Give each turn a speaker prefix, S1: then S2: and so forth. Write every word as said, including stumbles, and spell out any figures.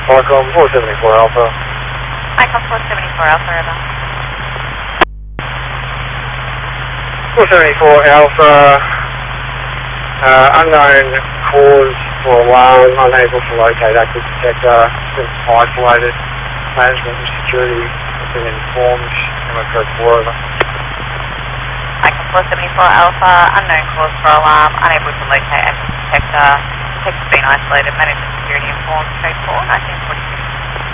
S1: Icon four seventy-four Alpha.
S2: Icon four seventy-four Alpha, over.
S1: four seventy-four Alpha, uh, unknown cause for alarm, unable to locate active detector, been isolated, management and security have been informed, M O code four over.
S2: Icon four seventy-four Alpha, unknown cause for alarm, unable to locate active detector, detector's been isolated, management security informed, code four, nineteen forty-six.